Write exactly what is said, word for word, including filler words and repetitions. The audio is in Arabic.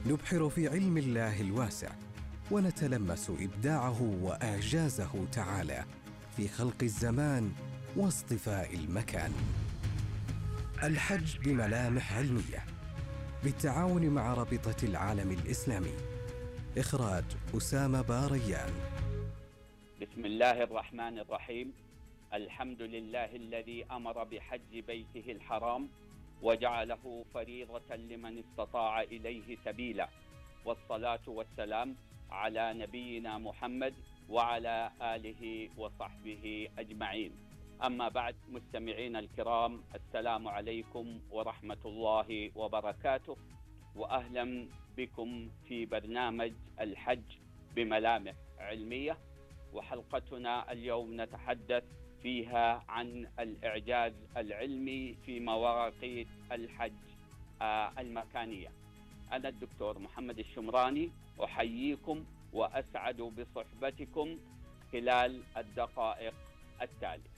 نبحر في علم الله الواسع ونتلمس إبداعه وإعجازه تعالى في خلق الزمان واصطفاء المكان. الحج بملامح علمية، بالتعاون مع رابطة العالم الإسلامي. إخراج أسامة باريان. بسم الله الرحمن الرحيم. الحمد لله الذي أمر بحج بيته الحرام وجعله فريضة لمن استطاع إليه سبيلا، والصلاة والسلام على نبينا محمد وعلى آله وصحبه أجمعين. أما بعد، مستمعين الكرام، السلام عليكم ورحمة الله وبركاته، وأهلا بكم في برنامج الحج بملامح علمية. وحلقتنا اليوم نتحدث فيها عن الإعجاز العلمي في مواقيت الحج المكانية. أنا الدكتور محمد الشمراني، أحييكم وأسعد بصحبتكم خلال الدقائق التالية.